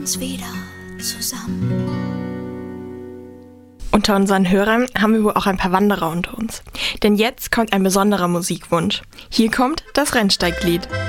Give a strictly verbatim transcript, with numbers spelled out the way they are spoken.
uns wieder zusammen. Unter unseren Hörern haben wir wohl auch ein paar Wanderer unter uns. Denn jetzt kommt ein besonderer Musikwunsch. Hier kommt das Rennsteiglied.